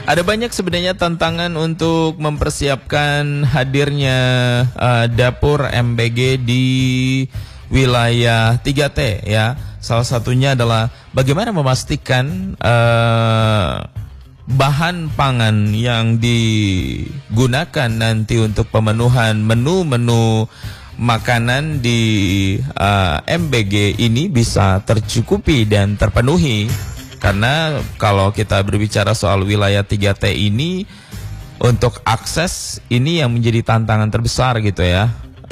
Ada banyak sebenarnya tantangan untuk mempersiapkan hadirnya dapur MBG di wilayah 3T ya. Salah satunya adalah bagaimana memastikan bahan pangan yang digunakan nanti untuk pemenuhan menu-menu makanan di MBG ini bisa tercukupi dan terpenuhi. Karena kalau kita berbicara soal wilayah 3T ini, untuk akses ini yang menjadi tantangan terbesar gitu ya.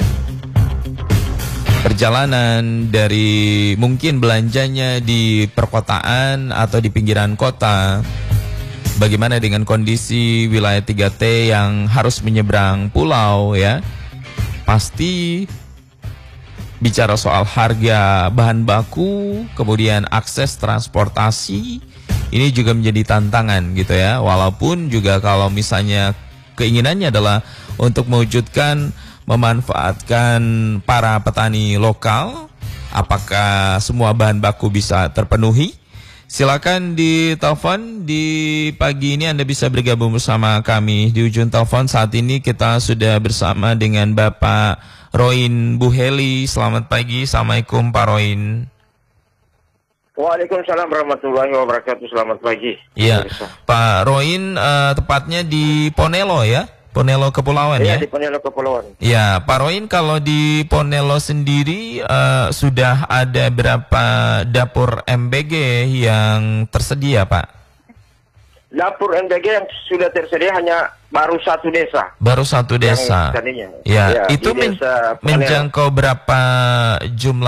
Perjalanan dari mungkin belanjanya di perkotaan atau di pinggiran kota. Bagaimana dengan kondisi wilayah 3T yang harus menyeberang pulau ya. Pasti bicara soal harga bahan baku, kemudian akses transportasi, ini juga menjadi tantangan gitu ya. Walaupun juga kalau misalnya keinginannya adalah untuk mewujudkan memanfaatkan para petani lokal, apakah semua bahan baku bisa terpenuhi? Silakan ditelepon di pagi ini, Anda bisa bergabung bersama kami di ujung telepon. Saat ini kita sudah bersama dengan Bapak Roin Buheli. Selamat pagi, Assalamualaikum Pak Roin. Waalaikumsalam warahmatullahi wabarakatuh. Selamat pagi. Iya, Pak Roin tepatnya di Ponelo ya, Ponelo Kepulauan ya. Iya, di Ponelo Kepulauan. Ya, Pak Roin, kalau di Ponelo sendiri sudah ada berapa dapur MBG yang tersedia, Pak? Dapur MBG yang sudah tersedia hanya baru satu desa. Baru satu desa. Yang ya, ya, itu desa menjangkau berapa jumlah